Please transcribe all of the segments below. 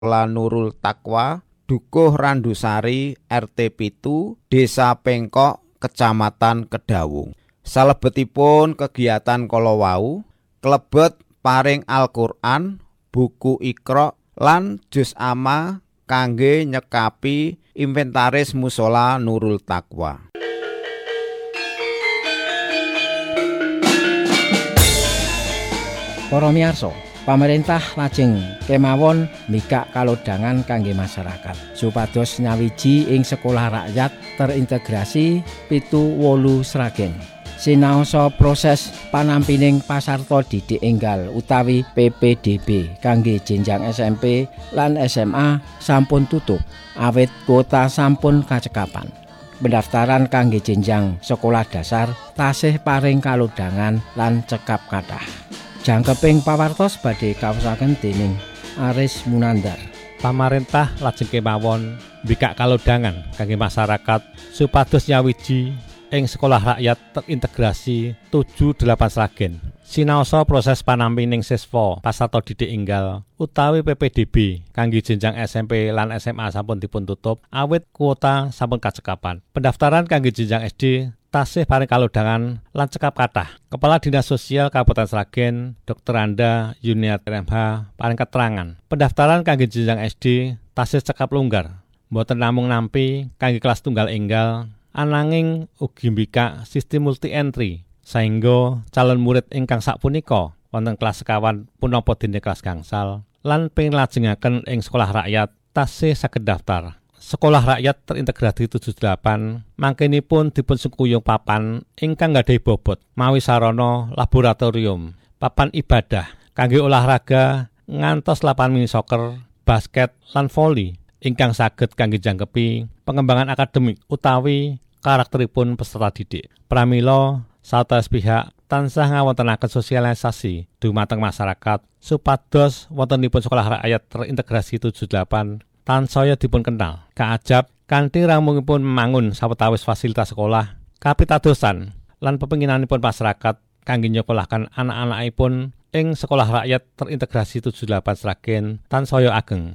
Nurul Taqwa, Dukuh Randusari, RT 7, Desa Pengkok, Kecamatan Kedawung. Salebetipun kegiatan kala wau klebet paring Al-Qur'an, buku Iqra lan juz amma kangge nyekapi inventaris musala Nurul Taqwa. Para miyarsa, pamarentah lajeng kemawon mikak kalodhangan kangge masyarakat supados nyawiji ing sekolah rakyat terintegrasi 7-8 Sragen. Sinaosa proses panampining pasarta didik enggal utawi PPDB kangge jenjang SMP lan SMA sampun tutup awit kuota sampun kacekapan. Pendaftaran kangge jenjang sekolah dasar tasih paring kalodhangan lan cekap kathah. Jangkeping pawartos badhe kaosaken dening Aris Munandar. Pamarentah lajeng kemawon mbikak kalodhangan kangge masyarakat supados nyawiji ing sekolah rakyat terintegrasi 7-8 Sragen. Sinaosa proses panampining siswa pasarta didik enggal utawi PPDB kangge jenjang SMP lan SMA sampun dipun tutup awit kuota sampun kacekapan. Pendaftaran kangge jenjang SD tasih paring kalodhangan lan cekap kathah. Kepala Dinas Sosial Kabupaten Sragen, Dr. Anda Yuniat MH paring keterangan. Pendaftaran kangge jenjang SD tasih cekap longgar. Mboten namung nampi kangge kelas tunggal enggal, ananging ugi mbikak sistem multi entry saengga calon murid ingkang sapunika wonten kelas sekawan punapa dene kelas gangsal lan pengin lajengaken ing sekolah rakyat tasih saged daftar. Sekolah rakyat terintegrasi 78 mangkenipun dipun sengkuyung papan ingkang gadhahi bobot mawi sarana laboratorium, papan ibadah kangge olahraga ngantos lapangan mini soccer, basket lan voli ingkang saged kangge jangkepi pengembangan akademik utawi karakteripun peserta didik. Pramila sawetawis pihak tansah ngawontenaken sosialisasi dhumateng masyarakat supados wontenipun sekolah rakyat terintegrasi 78 tansaya dipun kenal kaajab kanthi ramungipun memangun sawetawis fasilitas sekolah kapitadosan lan pepinginanipun masyarakat kangge nyekolahaken anak-anakipun ing sekolah rakyat terintegrasi 78 Sragen tansaya ageng.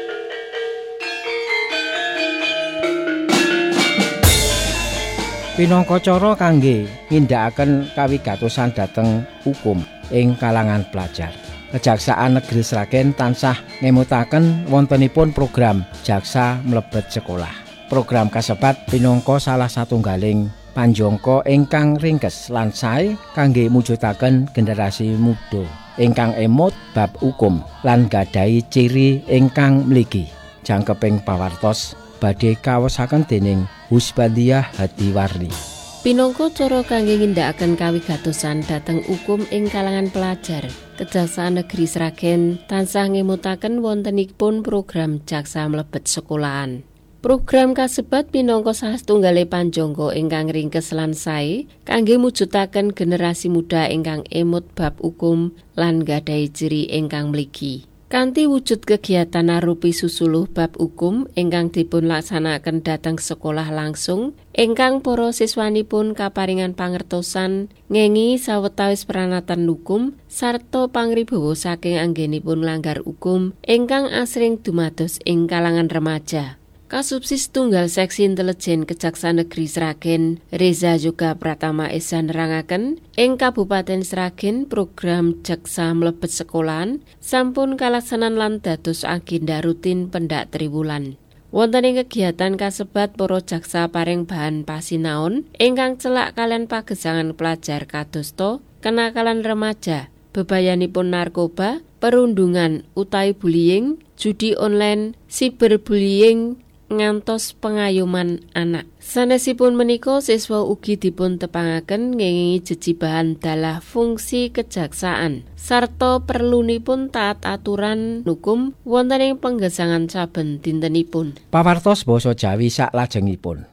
Pinangka cara kangge nindakaken kawigatosan dhateng hukum ing kalangan pelajar. Kejaksaan Negeri Sragen tansah ngemutaken wontenipun program jaksa mlebet sekolah. Program kasebat pinangka salah satunggaling panjangka ingkang ringkes lan sae kangge mujudaken generasi muda ingkang emot bab hukum lan gadhahi ciri ingkang mligi. Jangkeping pawartos badhe kaosaken dening Husbandiah Hadiwarni. Pinangka cara kangge nindakaken kawigatosan dhateng hukum ing kalangan pelajar, Kejaksaan Negeri Sragen tansah ngemutaken wontenipun program jaksa mlebet sekolahan. Program kasebat minangka salah setunggaling panjangka ingkang ringkes lan sae kangge mujudaken generasi muda ingkang emut bab hukum lan gadhahi ciri ingkang mligi. Kanthi wujud kegiatan arupi susuluh bab hukum ingkang dipun laksanaken dhateng sekolah langsung, ingkang para siswanipun kaparingan pangertosan ngengi sawetawis peranatan hukum sarta pangribawa saking anggenipun langgar hukum ingkang asring dumados ing kalangan remaja. Kasubsis tunggal seksi intelijen Kejaksaan Negeri Sragen, Reza Yoga Pratama Esa nerangaken ing Kabupaten Sragen program jaksa mlebet sekolahan sampun kalaksanan lan dados agenda rutin pendak triwulan. Wonten ing kegiatan kasebat para jaksa paring bahan pasinaon ingkang celak kalian pagesangan pelajar kadosta, kenakalan remaja, bebayanipun narkoba, perundungan utawi bullying, judi online, cyberbullying ngantos pengayoman anak. Sanesipun menika siswa ugi dipun tepangaken ngengingi jejibahan dalah fungsi kejaksaan sarta perlunipun taat aturan hukum wonten ing penggesangan saben dintenipun. Pawartos basa Jawi saklajengipun.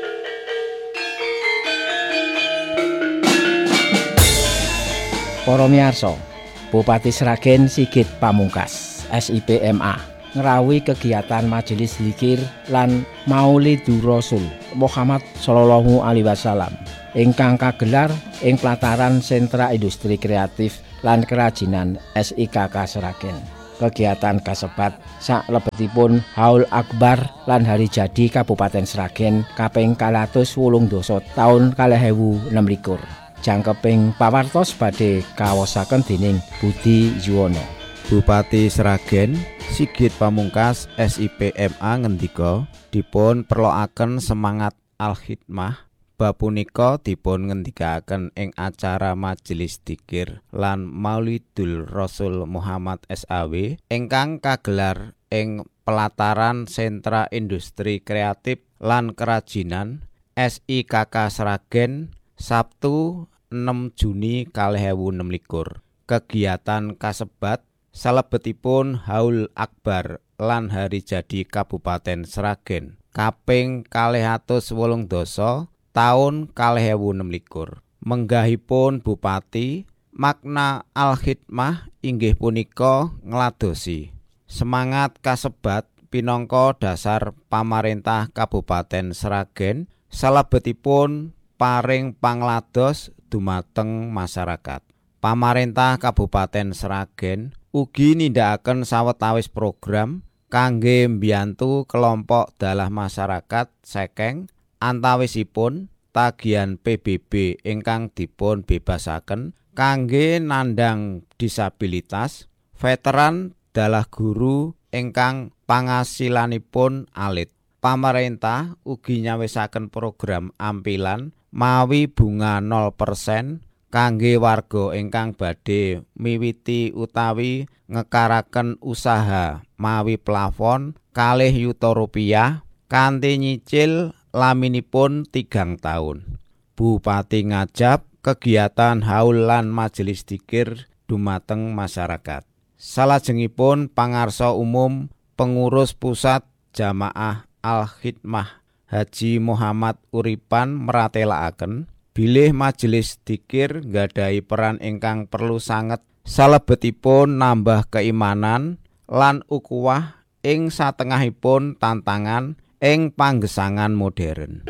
Para miyarsa, Bupati Sragen Sigit Pamungkas, SIPMA ngrawuhi kegiatan majelis zikir lan Maulidur Rasul Muhammad sallallahu alaihi wasallam ingkang kagelar ing pelataran Sentra Industri Kreatif lan Kerajinan SIKK Sragen. Kegiatan kasebat salebetipun Haul Akbar lan Hari Jadi Kabupaten Sragen kaping 280 taun 2026. Jangkeping pawartos badhe kawosaken dening Budi Yuwono. Bupati Sragen Sigit Pamungkas SIPMA ngendika dipun perloaken semangat al-khidmah. Bab punika dipun ngendikaken ing acara Majelis Dzikir lan Maulidul Rasul Muhammad SAW ingkang kagelar ing pelataran Sentra Industri Kreatif lan Kerajinan SIKK Sragen Sabtu 6 Juni 2026. Kegiatan kasebat salebetipun Haul Akbar lan Hari Jadi Kabupaten Sragen kaping 280 taun 2026. Menggahipun Bupati, makna al-khidmah inggih punika ngladosi semangat kasebat pinangka dasar pamarentah Kabupaten Sragen salebetipun paring panglados dumateng masyarakat. Pamarentah Kabupaten Sragen ugi nindakaken sawetawis program kangge mbiyantu kelompok dalah masyarakat sekeng antawisipun tagihan PBB ingkang dipun bebasaken kangge nandhang disabilitas, veteran dalah guru ingkang pangasilanipun alit. Pamarentah ugi nyawisaken program ampilan mawi bunga 0% kangge warga ingkang badhe miwiti utawi ngekaraken usaha mawi plafon Rp2 kanthi nyicil laminipun 3 taun. Bupati ngajab kegiatan haul lan majelis dzikir dumateng masyarakat. Salajengipun pangarsa umum pengurus pusat Jamaah Al-Khidmah Haji Muhammad Uripan meratelaken bilih majelis dzikir nggadhahi peran ingkang perlu sanget salebetipun nambah keimanan lan ukuwah ing satengahipun tantangan ing panggesangan modern.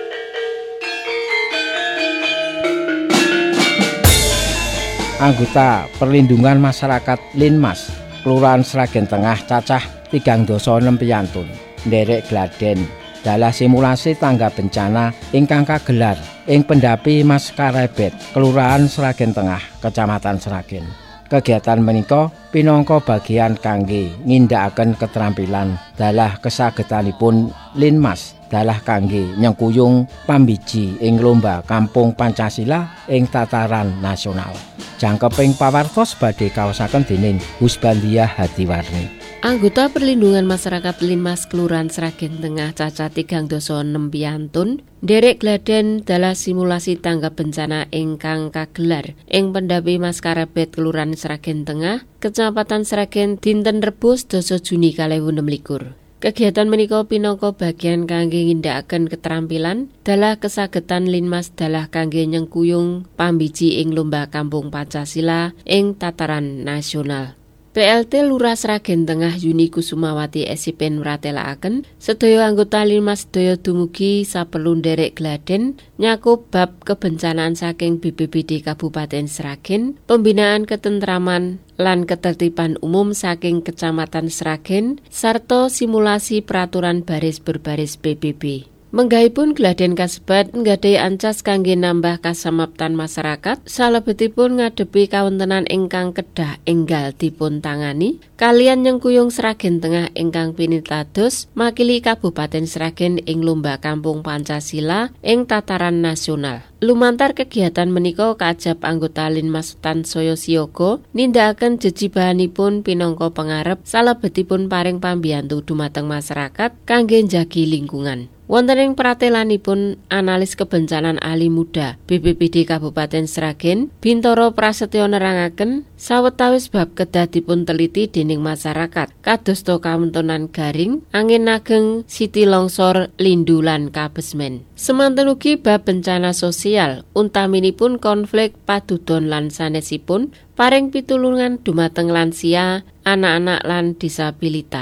Anggota Perlindungan Masyarakat Linmas Kelurahan Sragen Tengah cacah 36 piyantun nderek gladen dalah simulasi tangga bencana ingkang kagelar ing Pendapi Mas Karebet Kelurahan Sragen Tengah Kecamatan Sragen. Kegiatan menika pinangka bagian kangge ngindakaken keterampilan dalah kesagetanipun Linmas dalah kangge nyengkuyung pambiji ing lomba Kampung Pancasila ing tataran nasional. Jangkeping pawartos badhe kaosaken dening Husbandia Hadiwarni. Anggota Perlindungan Masyarakat Linmas Kelurahan Sragen Tengah cacah 36 piyantun nderek gladen dalah simulasi tanggap bencana ingkang kagelar ing Pendapi Mas Karebet Kelurahan Sragen Tengah, Kecamatan Sragen dinten Rebo 10 Juni 2026. Kegiatan menika pinangka bagian kangge ngindakaken keterampilan dalah kesagetan Linmas dalah kangge nyengkuyung pambiji ing lomba Kampung Pancasila ing tataran nasional. PLT Lurah Sragen Tengah Yuni Kusumawati SIPN mratelakaken sedaya anggota Linmas sedaya dumugi saperlu nderek gladen nyakup bab kebencanaan saking BPBD Kabupaten Sragen, pembinaan ketentraman lan ketertiban umum saking Kecamatan Sragen sarta simulasi peraturan baris berbaris PBB. Menggahipun gladen kasebat nggadhahi ancas kangge nambah kasamaptan masyarakat salebetipun ngadepi kawontenan ingkang kedah enggal dipun tangani kalian nyengkuyung Sragen Tengah ingkang pinitados makili Kabupaten Sragen ing lomba Kampung Pancasila ing tataran nasional. Lumantar kegiatan menika kaajab anggota Linmas tansaya siyaga nindakaken jejibahanipun pinangka pangarep salebetipun paring pambiyantu dumateng masyarakat kangge njagi lingkungan. Wonten ing pratelanipun analis kebencanaan ahli muda BPBD Kabupaten Sragen, Bintoro Prasetyo nerangaken sawetawis bab kedah dipun teliti dening masyarakat kadosta kawontenan garing, angin ageng, siti longsor, lindu lan kabesmen. Semanten ugi bab bencana sosial, untaminipun konflik padudon lan sanesipun paring pitulungan dumateng lansia, anak-anak lan disabilitas.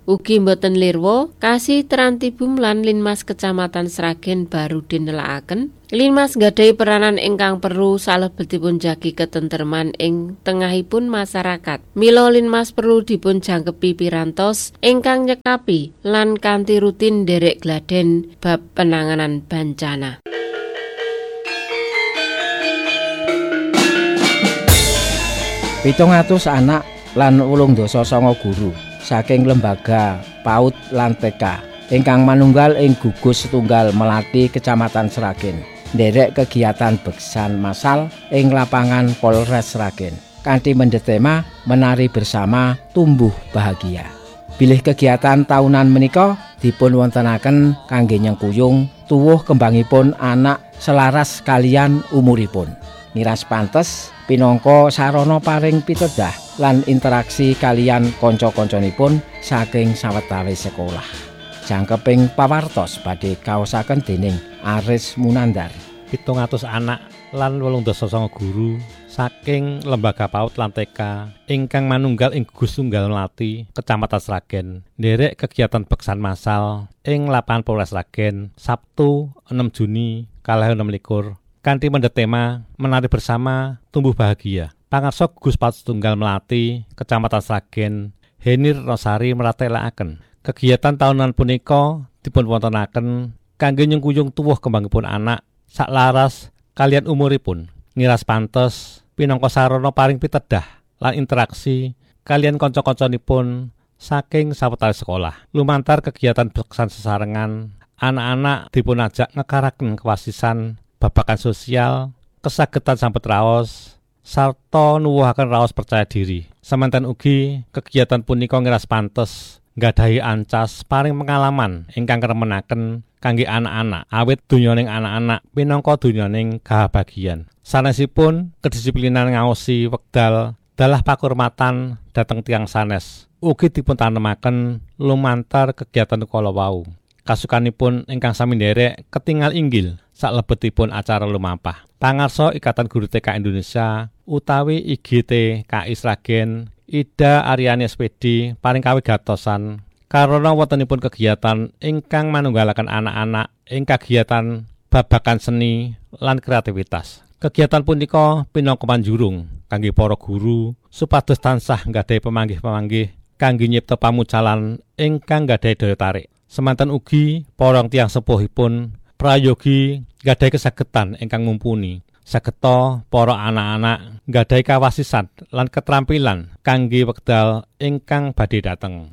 Ugi mboten lirwa kasih Trantibum lan Linmas Kecamatan Sragen baru dinelakaken. Linmas nggadhahi peranan ingkang perlu salebetipun jagi ketentreman ing tengahipun masyarakat. Mila Linmas perlu dipun jangkepi pirantos ingkang nyekapi lan kanthi rutin nderek gladen bab penanganan bencana. Pitung atus anak lan 89 guru saking lembaga PAUD lan TK ingkang manunggal ing gugus setunggal Melati Kecamatan Sragen nderek kegiatan beksan massal ing lapangan Polres Sragen kanthi mendetema menari bersama tumbuh bahagia. Bilih kegiatan tahunan menika dipun wontenaken kangge nyengkuyung tuwuh kembangipun anak selaras kalian umuripun. Niras pantes pinangka sarana paring pitedah lan interaksi kalian kanca-kancanipun saking sawetawis sekolah. Jangkeping pawartos badhe kaosaken dening Aris Munandar. 700 anak lan 89 guru saking lembaga PAUD lan TK ingkang manunggal ing gugus tunggal Melati Kecamatan Sragen nderek kegiatan beksan massal ing lapangan Polres Sragen Sabtu 6 Juni 2026 kanthi mendetema menari bersama tumbuh bahagia. Pangarsa Gugus PAUD Tunggal Melati Kecamatan Sragen Henir Rosari meratelaken kegiatan tahunan punika dipun wontenaken kangge nyengkuyung tuwuh kembangipun anak saklaras kalian umuripun. Ngiras pantes pinangka sarana paring pitedah lan interaksi kalian kanca-kancanipun saking sawetawis sekolah. Lumantar kegiatan beksan sesarengan, anak-anak dipun ajak ngekaraken kewasisan babakan sosial, kesagetan sambet raos, sarta nuwuhaken raos percaya diri. Semanten ugi kegiatan punika ngiras pantes nggadhahi ancas paring pengalaman ingkang remenaken kangge anak-anak awit donyaning anak-anak pinangka donyaning kahabagian. Sanesipun kedisiplinan ngaosi wekdal dalah pakurmatan dhateng tiyang sanes ugi dipun tanemaken lumantar kegiatan kala wau. Kasukanipun ingkang sami nderek ketingal inggil salebetipun acara lumampah. Pangarsa Ikatan Guru TK Indonesia utawi IGT KI Sragen Ida Aryani SPD paring kawigatosan karana wontenipun kegiatan ingkang manunggalaken anak-anak ing kegiatan babagan seni lan kreativitas. Kegiatan punika pinangka panjurung kangge para guru supados tansah nggadhahi pamanggih-pamanggih kangge nyipta pamucalan ingkang nggadhahi daya tarik. Semanten ugi para tiyang sepuhipun prayogi nggadhahi kasagetan ingkang mumpuni. Sageta para anak-anak nggadhahi kawasisan lan keterampilan kangge wekdal ingkang badhe dateng.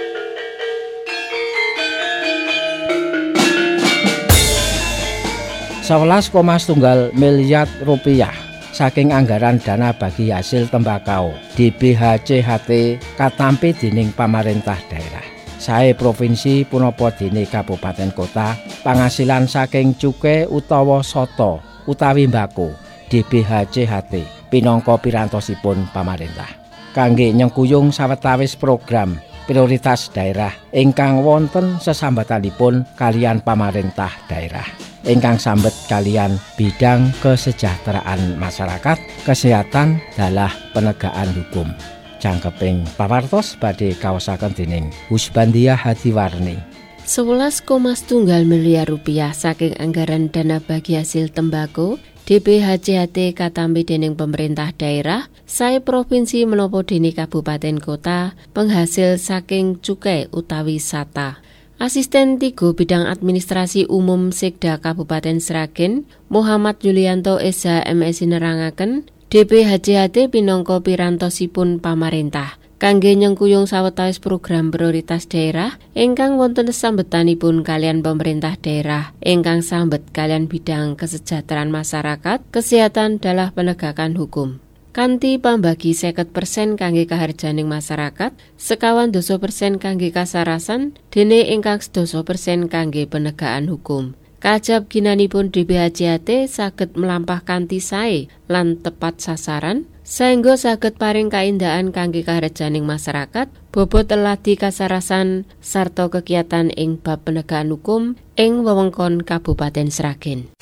Rp11,1 miliar saking anggaran dana bagi hasil tembakau DBHCHT katampi dening pamarentah daerah. Sae provinsi punapa dene kabupaten kota pangasilan saking cukai utawa soto utawi mbako DBHCHT pinangka pirantosipun pamarentah kangge nyengkuyung sawetawis program prioritas daerah ingkang wonten sesambatanipun kalian pamarentah daerah ingkang sambet kalian bidang kesejahteraan masyarakat, kesehatan dalah penegakan hukum. Jangkeping pawartos badhe kaosaken dening Husbandia Hadiwarni. 11,1 miliar rupiah saking anggaran dana bagi hasil tembako DBHCHT katampi dening pemerintah daerah sae provinsi menapa dene kabupaten kota penghasil saking cukai utawi sata. Asisten 3 Bidang Administrasi Umum Sekda Kabupaten Sragen Muhammad Yulianto Esa MSI nerangaken DBHCHT pinangka pirantosipun pamarentah kangge nyengkuyung sawetawis program prioritas daerah ingkang wonten sambetanipun kalian pemerintah daerah ingkang sambet kalian bidang kesejahteraan masyarakat, kesehatan dalah penegakan hukum. Kanthi pambagi 50% kangge kaharjaning masyarakat, 50% kangge kasarasan, dene ingkang 10% kangge penegakan hukum. Kajab ginanipun DBHCHT saged melampah kanthi sae lan tepat sasaran, saengga saged paring kaindaan kangge kaharjaning masyarakat, bobot eladi kasarasan sarta kegiatan ing bab penegakan hukum ing wewengkon Kabupaten Sragen.